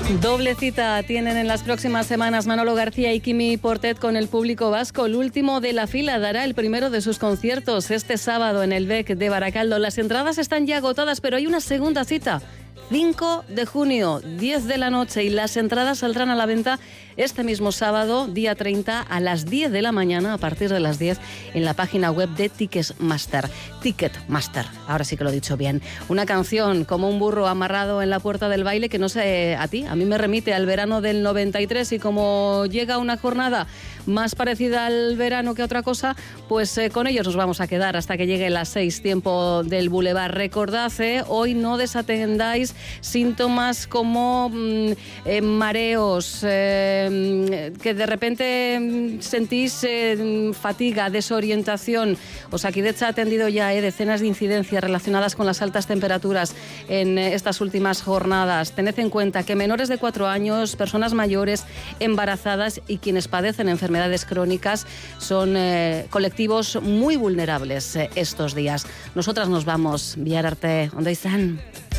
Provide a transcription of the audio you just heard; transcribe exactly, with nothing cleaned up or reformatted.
Doble cita tienen en las próximas semanas Manolo García y Quimi Portet con el público vasco. El último de la fila dará el primero de sus conciertos este sábado en el B E C de Baracaldo. Las entradas están ya agotadas, pero hay una segunda cita. cinco de junio, diez de la noche, y las entradas saldrán a la venta este mismo sábado, día treinta, a las diez de la mañana, a partir de las diez, en la página web de Ticketmaster. Ticketmaster, ahora sí que lo he dicho bien. Una canción como un burro amarrado en la puerta del baile que no sé a ti, a mí me remite al verano del noventa y tres, y como llega una jornada más parecida al verano que a otra cosa, pues eh, con ellos nos vamos a quedar hasta que llegue las seis, tiempo del Boulevard. Recordad, eh, hoy no desatendáis síntomas como mmm, eh, mareos, eh, que de repente mmm, sentís eh, fatiga, desorientación. Osakidetza ha atendido ya eh, decenas de incidencias relacionadas con las altas temperaturas en eh, estas últimas jornadas. Tened en cuenta que menores de cuatro años, personas mayores, embarazadas y quienes padecen enfermedades crónicas son eh, colectivos muy vulnerables eh, estos días. Nosotras nos vamos. Bihar arte, ondo izan.